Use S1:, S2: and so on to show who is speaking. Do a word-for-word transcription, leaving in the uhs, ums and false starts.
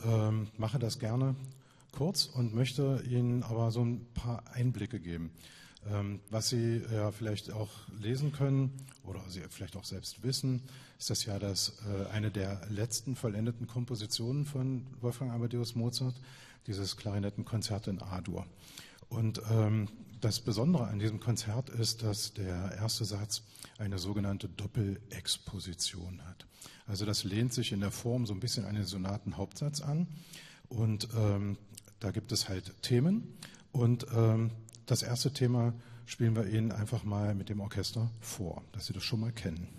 S1: ähm, mache das gerne kurz und möchte Ihnen aber so ein paar Einblicke geben. Ähm, was Sie ja vielleicht auch lesen können oder Sie vielleicht auch selbst wissen, ist das ja das, äh, eine der letzten vollendeten Kompositionen von Wolfgang Amadeus Mozart, dieses Klarinettenkonzert in A-Dur. Und ähm, das Besondere an diesem Konzert ist, dass der erste Satz eine sogenannte Doppelexposition hat. Also das lehnt sich in der Form so ein bisschen an den Sonatenhauptsatz an und ähm, da gibt es halt Themen und ähm, das erste Thema spielen wir Ihnen einfach mal mit dem Orchester vor, dass Sie das schon mal kennen.